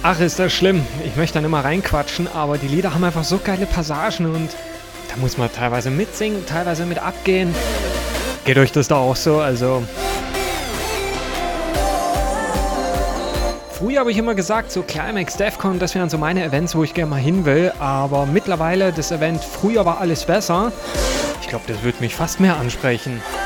Ach, ist das schlimm. Ich möchte dann immer reinquatschen, aber die Lieder haben einfach so geile Passagen und da muss man teilweise mitsingen, teilweise mit abgehen. Geht euch das da auch so? Also früher habe ich immer gesagt, so Climax, Defcon, das wären so meine Events, wo ich gerne mal hin will, aber mittlerweile das Event Früher war alles besser. Ich glaube, das würde mich fast mehr ansprechen.